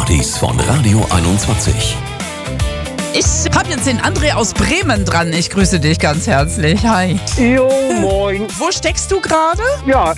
Parties von Radio 21. Ich habe jetzt den André aus Bremen dran. Ich grüße dich ganz herzlich. Hi. Jo, moin. Wo steckst du gerade? Ja,